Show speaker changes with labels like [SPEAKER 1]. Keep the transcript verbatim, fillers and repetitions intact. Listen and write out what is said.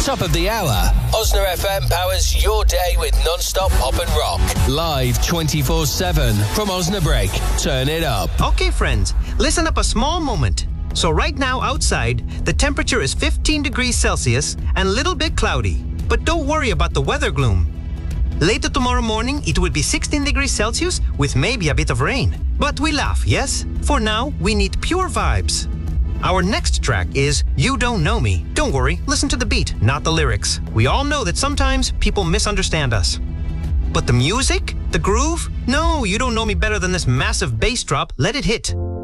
[SPEAKER 1] top of the hour, Osna F M powers your day with non-stop pop and rock. Live twenty-four seven from Osnabrück. Turn it up.
[SPEAKER 2] Okay, friends, listen up a small moment. So right now outside, the temperature is fifteen degrees Celsius and a little bit cloudy. But don't worry about the weather gloom. Later tomorrow morning, it will be sixteen degrees Celsius with maybe a bit of rain. But we laugh, yes? For now, we need pure vibes. Our next track is You Don't Know Me. Don't worry, listen to the beat, not the lyrics. We all know that sometimes people misunderstand us. But the music? The groove? No, you don't know me better than this massive bass drop. Let it hit.